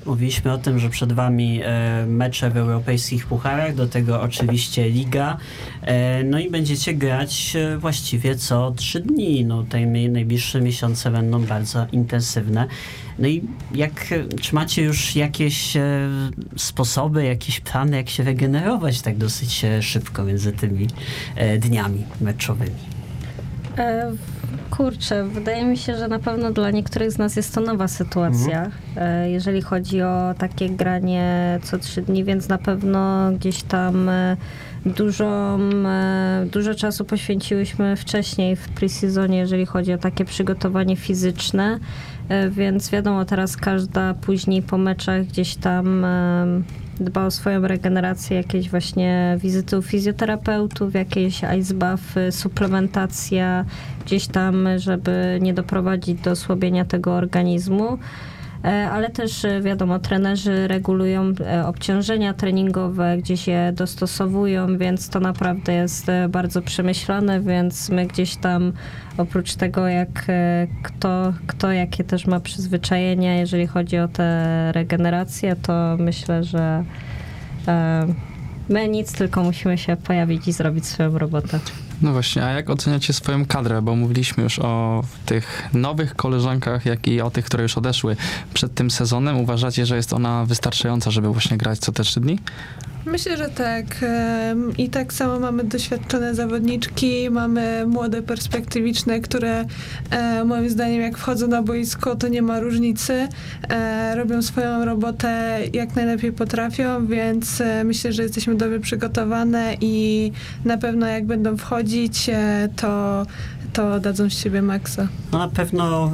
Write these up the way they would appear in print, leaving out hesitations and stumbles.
Mówiliśmy o tym, że przed wami mecze w europejskich pucharach, do tego oczywiście liga. No i będziecie grać właściwie co 3 dni. No, te najbliższe miesiące będą bardzo intensywne. No i czy macie już jakieś sposoby, jakieś plany, jak się regenerować tak dosyć szybko między tymi dniami meczowymi? Kurczę, wydaje mi się, że na pewno dla niektórych z nas jest to nowa sytuacja, jeżeli chodzi o takie granie co 3 dni, więc na pewno gdzieś tam dużo czasu poświęciłyśmy wcześniej w pre-seasonie, jeżeli chodzi o takie przygotowanie fizyczne, więc wiadomo, teraz każda później po meczach gdzieś tam dba o swoją regenerację, jakieś właśnie wizyty u fizjoterapeutów, jakieś ice buffy, suplementacja, gdzieś tam, żeby nie doprowadzić do osłabienia tego organizmu. Ale też wiadomo, trenerzy regulują obciążenia treningowe, gdzieś je dostosowują, więc to naprawdę jest bardzo przemyślane, więc my gdzieś tam oprócz tego, jak kto jakie też ma przyzwyczajenia, jeżeli chodzi o tę regenerację, to myślę, że my nic, tylko musimy się pojawić i zrobić swoją robotę. No właśnie, a jak oceniacie swoją kadrę? Bo mówiliśmy już o tych nowych koleżankach, jak i o tych, które już odeszły przed tym sezonem. Uważacie, że jest ona wystarczająca, żeby właśnie grać co te 3 dni? Myślę, że tak. I tak samo mamy doświadczone zawodniczki, mamy młode, perspektywiczne, które moim zdaniem jak wchodzą na boisko, to nie ma różnicy. Robią swoją robotę jak najlepiej potrafią, więc myślę, że jesteśmy dobrze przygotowane i na pewno jak będą wchodzić, to dadzą z siebie maksa. No na pewno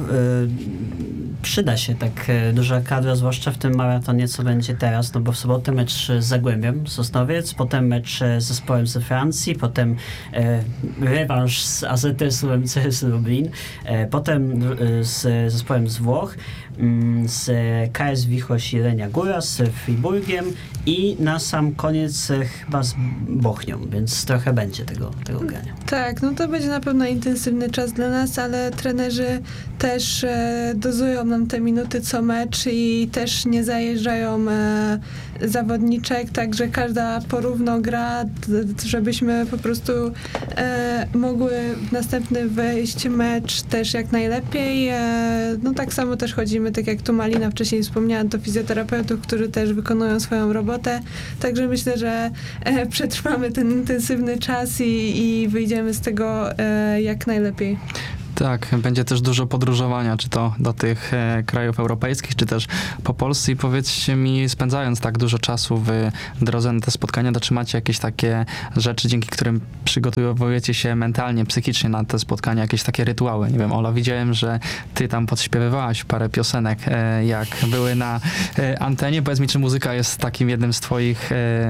przyda się tak duża kadra, zwłaszcza w tym maratonie, co będzie teraz, no bo w sobotę mecz z Zagłębiem Sosnowiec, potem mecz z zespołem ze Francji, potem rewanż z AZS UMCS Lublin, potem z zespołem z Włoch, z KS Wichoś Jelenia Góra, z Friburgiem i na sam koniec chyba z Bochnią, więc trochę będzie tego grania. Tak, no to będzie na pewno intensywny czas dla nas, ale trenerzy też dozują nam te minuty co mecz i też nie zajeżdżają zawodniczek, także każda porówno gra, żebyśmy po prostu mogły w następny wejść mecz też jak najlepiej. No tak samo też chodzimy, tak jak tu Malina wcześniej wspomniała, do fizjoterapeutów, którzy też wykonują swoją robotę, także myślę, że przetrwamy ten intensywny czas i wyjdziemy z tego jak najlepiej. Tak, będzie też dużo podróżowania, czy to do tych krajów europejskich, czy też po Polsce i powiedzcie mi, spędzając tak dużo czasu w drodze na te spotkania, czy macie jakieś takie rzeczy, dzięki którym przygotowujecie się mentalnie, psychicznie na te spotkania, jakieś takie rytuały? Nie wiem, Ola, widziałem, że ty tam podśpiewywałaś parę piosenek, jak były na antenie. Powiedz mi, czy muzyka jest takim jednym z twoich,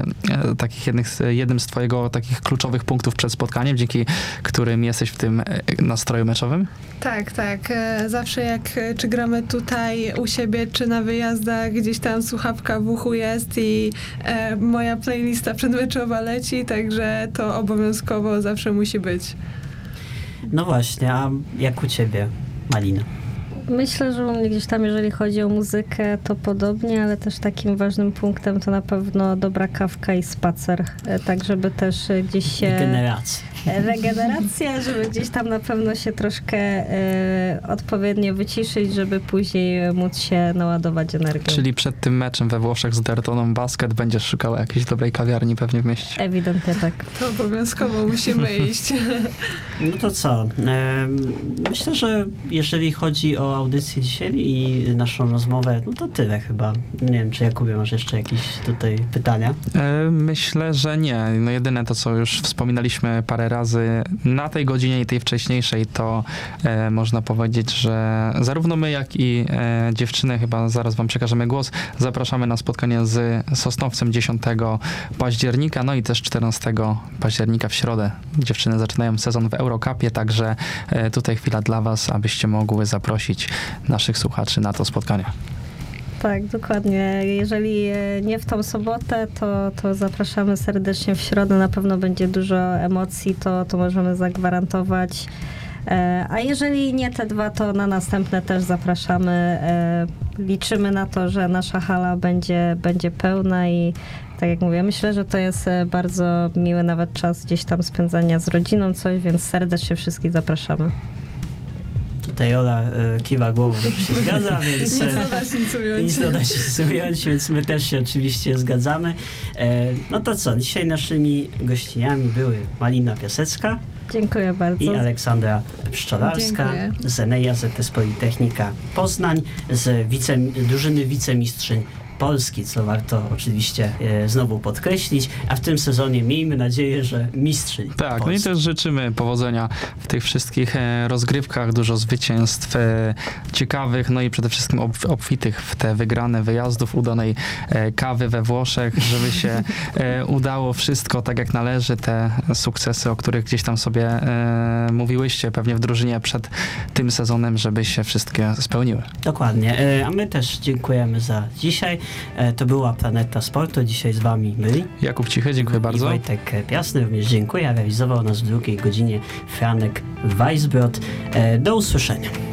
jednym z twojego takich kluczowych punktów przed spotkaniem, dzięki którym jesteś w tym nastroju meczowym? Tak. Zawsze czy gramy tutaj u siebie, czy na wyjazdach, gdzieś tam słuchawka w uchu jest i moja playlista przedmeczowa leci, także to obowiązkowo zawsze musi być. No właśnie, a jak u ciebie, Malina? Myślę, że u mnie gdzieś tam, jeżeli chodzi o muzykę, to podobnie, ale też takim ważnym punktem to na pewno dobra kawka i spacer, tak żeby też gdzieś się... Regeneracja, żeby gdzieś tam na pewno się troszkę odpowiednio wyciszyć, żeby później móc się naładować energią. Czyli przed tym meczem we Włoszech z Dertoną Basket będziesz szukała jakiejś dobrej kawiarni pewnie w mieście. Ewidentnie tak. To obowiązkowo musimy iść. No to co? Myślę, że jeżeli chodzi o audycję dzisiaj i naszą rozmowę, no to tyle chyba. Nie wiem, czy Jakubie masz jeszcze jakieś tutaj pytania? Myślę, że nie. No jedyne to, co już wspominaliśmy parę razy na tej godzinie i tej wcześniejszej, to można powiedzieć, że zarówno my, jak i dziewczyny, chyba zaraz wam przekażemy głos, zapraszamy na spotkanie z Sosnowcem 10 października, no i też 14 października w środę. Dziewczyny zaczynają sezon w Eurocupie, także tutaj chwila dla was, abyście mogły zaprosić naszych słuchaczy na to spotkanie. Tak, dokładnie. Jeżeli nie w tą sobotę, to zapraszamy serdecznie w środę. Na pewno będzie dużo emocji, to możemy zagwarantować. A jeżeli nie te dwa, to na następne też zapraszamy. Liczymy na to, że nasza hala będzie pełna i tak jak mówię, myślę, że to jest bardzo miły nawet czas gdzieś tam spędzania z rodziną coś, więc serdecznie wszystkich zapraszamy. Tutaj Ola kiwa głową, że się zgadza, więc Nic dodać, nic ująć. nic dodać, nic ująć, więc my też się oczywiście zgadzamy. No to co, dzisiaj naszymi gościniami były Malina Piasecka Dziękuję bardzo. i Aleksandra Pszczolarska Dziękuję. z Eneja ZS Politechnika Poznań, z drużyny wicemistrzyń Polski, co warto oczywiście znowu podkreślić, a w tym sezonie miejmy nadzieję, że mistrzyń Tak, Polski. no i też życzymy powodzenia w tych wszystkich rozgrywkach, dużo zwycięstw ciekawych, no i przede wszystkim obfitych w te wygrane wyjazdów, udanej kawy we Włoszech, żeby się udało wszystko tak jak należy, te sukcesy, o których gdzieś tam sobie mówiłyście pewnie w drużynie przed tym sezonem, żeby się wszystkie spełniły. Dokładnie, a my też dziękujemy za dzisiaj. To była Planeta Sportu, dzisiaj z wami byli Jakub Cichy, dziękuję i bardzo. Wojtek Piasny, również dziękuję. Realizował nas w drugiej godzinie Franek Weisbrod. Do usłyszenia.